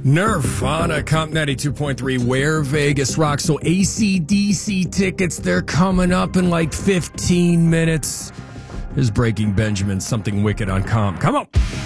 Nirvana, Comp 92.3, where Vegas rocks. So AC/DC tickets, they're coming up in like 15 minutes. Here's Breaking Benjamin, Something Wicked on Comp. Come on.